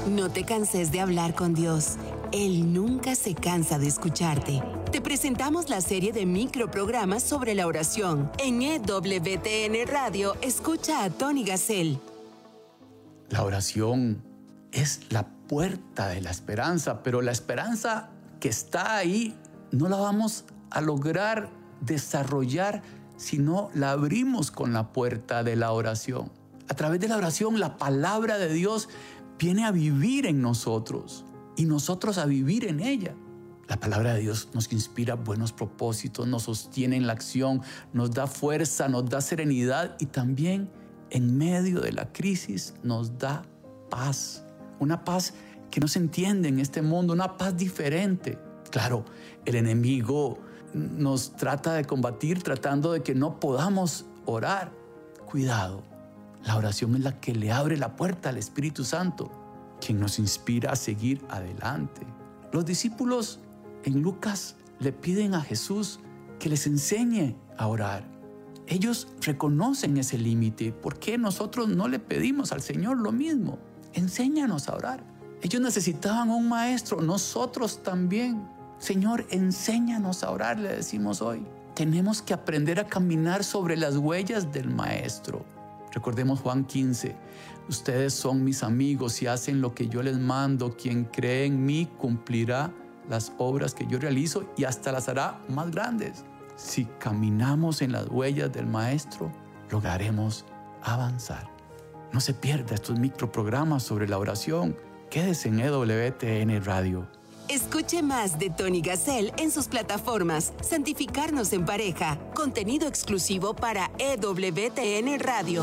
No te canses de hablar con Dios. Él nunca se cansa de escucharte. Te presentamos la serie de microprogramas sobre la oración. En EWTN Radio, escucha a Tony Gassel. La oración es la puerta de la esperanza, pero la esperanza que está ahí no la vamos a lograr desarrollar si no la abrimos con la puerta de la oración. A través de la oración, la palabra de Dios viene a vivir en nosotros y nosotros a vivir en ella. La palabra de Dios nos inspira buenos propósitos, nos sostiene en la acción, nos da fuerza, nos da serenidad y también en medio de la crisis nos da paz. Una paz que no se entiende en este mundo, una paz diferente. Claro, el enemigo nos trata de combatir tratando de que no podamos orar. Cuidado, la oración es la que le abre la puerta al Espíritu Santo, quien nos inspira a seguir adelante. Los discípulos en Lucas le piden a Jesús que les enseñe a orar. Ellos reconocen ese límite. ¿Por qué nosotros no le pedimos al Señor lo mismo? Enséñanos a orar. Ellos necesitaban un maestro, nosotros también. Señor, enséñanos a orar, le decimos hoy. Tenemos que aprender a caminar sobre las huellas del maestro. Recordemos Juan 15. Ustedes son mis amigos y hacen lo que yo les mando. Quien cree en mí cumplirá las obras que yo realizo y hasta las hará más grandes. Si caminamos en las huellas del Maestro, lograremos avanzar. No se pierda estos microprogramas sobre la oración. Quédese en EWTN Radio. Escuche más de Tony Gassel en sus plataformas Santificarnos en Pareja, contenido exclusivo para EWTN Radio.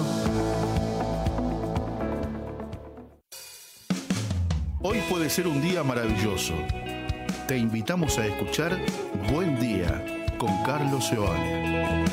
Hoy puede ser un día maravilloso. Te invitamos a escuchar Buen Día con Carlos Seoane.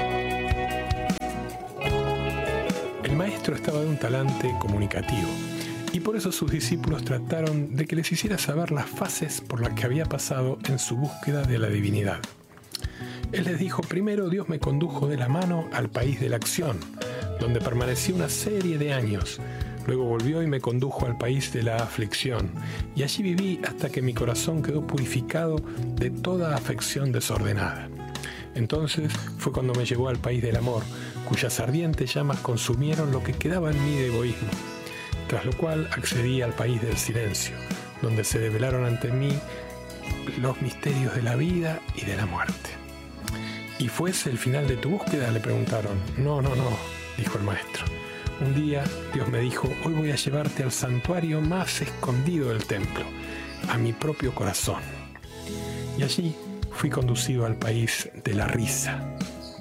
El maestro estaba de un talante comunicativo y por eso sus discípulos trataron de que les hiciera saber las fases por las que había pasado en su búsqueda de la divinidad. Él les dijo: primero Dios me condujo de la mano al país de la acción, donde permanecí una serie de años. Luego volvió y me condujo al país de la aflicción, y allí viví hasta que mi corazón quedó purificado de toda afección desordenada. Entonces fue cuando me llevó al país del amor, cuyas ardientes llamas consumieron lo que quedaba en mí de egoísmo, tras lo cual accedí al país del silencio, donde se develaron ante mí los misterios de la vida y de la muerte. ¿Y fue ese el final de tu búsqueda?, le preguntaron. No, dijo el maestro. Un día Dios me dijo: hoy voy a llevarte al santuario más escondido del templo, a mi propio corazón. Y allí fui conducido al país de la risa.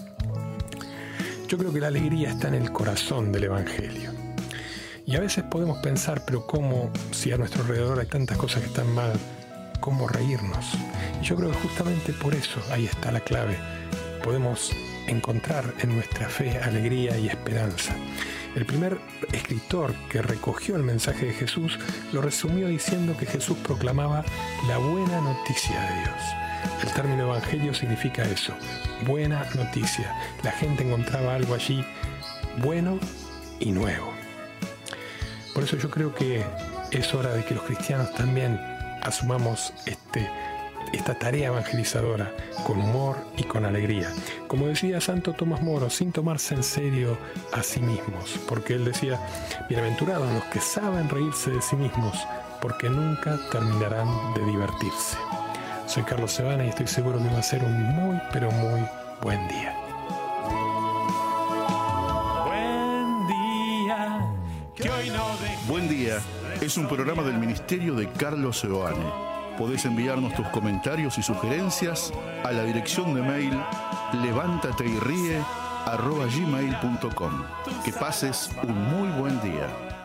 Yo creo que la alegría está en el corazón del Evangelio. Y a veces podemos pensar, pero ¿cómo, si a nuestro alrededor hay tantas cosas que están mal, cómo reírnos? Y yo creo que justamente por eso ahí está la clave. Podemos encontrar en nuestra fe alegría y esperanza. El primer escritor que recogió el mensaje de Jesús lo resumió diciendo que Jesús proclamaba la buena noticia de Dios. El término evangelio significa eso, buena noticia. La gente encontraba algo allí bueno y nuevo. Por eso yo creo que es hora de que los cristianos también asumamos esta tarea evangelizadora con humor y con alegría. Como decía Santo Tomás Moro, sin tomarse en serio a sí mismos, porque él decía: bienaventurados los que saben reírse de sí mismos, porque nunca terminarán de divertirse. Soy Carlos Seoane y estoy seguro que va a ser un muy, pero muy buen día. Buen día, que hoy no Buen Día es un programa del Ministerio de Carlos Seoane. Podés enviarnos tus comentarios y sugerencias a la dirección de mail levántateyrie@gmail.com. Que pases un muy buen día.